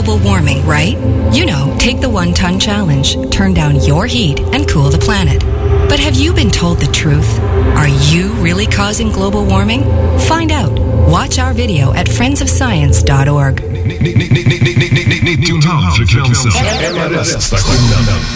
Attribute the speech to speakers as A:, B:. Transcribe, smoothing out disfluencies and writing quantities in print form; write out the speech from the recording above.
A: global warming, right? You know, take the 1 ton challenge, turn down your heat, and cool the planet. But have you been told the truth? Are you really causing global warming? Find out. Watch our video at friendsofscience.org.